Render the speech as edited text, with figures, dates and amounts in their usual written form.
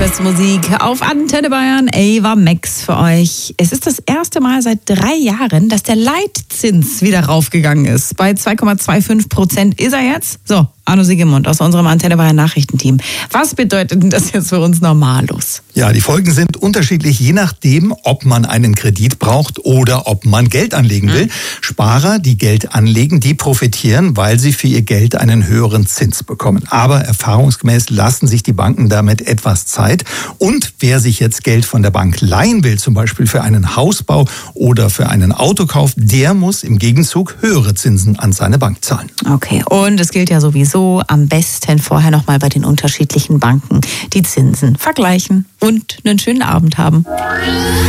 beste Musik auf Antenne Bayern. Ava Max für euch. Es ist das erste Mal seit 3 Jahren, dass der Leitzins wieder raufgegangen ist. Bei 2,25% ist er jetzt. So, Arno Siegemund aus unserem Antenne Bayern Nachrichtenteam. Was bedeutet denn das jetzt für uns Normalos? Ja, die Folgen sind unterschiedlich, je nachdem, ob man einen Kredit braucht oder ob man Geld anlegen will. Sparer, die Geld anlegen, die profitieren, weil sie für ihr Geld einen höheren Zins bekommen. Aber erfahrungsgemäß lassen sich die Banken damit etwas Zeit. Und wer sich jetzt Geld von der Bank leihen will, zum Beispiel für einen Hausbau oder für einen Autokauf, der muss im Gegenzug höhere Zinsen an seine Bank zahlen. Okay, und es gilt ja sowieso am besten vorher nochmal bei den unterschiedlichen Banken die Zinsen vergleichen und einen schönen Abend haben.